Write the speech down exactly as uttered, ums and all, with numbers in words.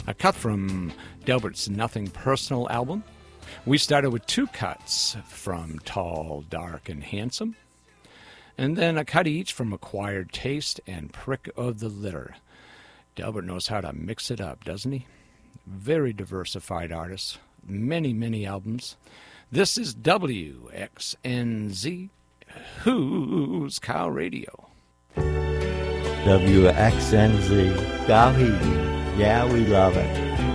A cut from Delbert's Nothing Personal album. We started with two cuts from Tall, Dark, and Handsome. And then a cut each from Acquired Taste and Prick of the Litter. Delbert knows how to mix it up, doesn't he? Very diversified artist. Many, many albums. This is W X N Z, Who's Cow Radio. W X N Z, Gauhigi. Yeah, we love it.